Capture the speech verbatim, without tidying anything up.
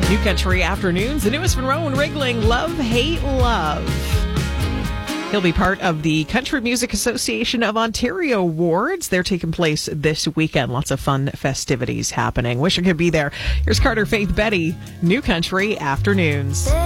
New Country Afternoons, the newest from Rowan Rigling, Love, Hate, Love. He'll be part of the Country Music Association of Ontario Awards. They're taking place this weekend. Lots of fun festivities happening. Wish I could be there. Here's Carter Faith Betty, New Country Afternoons.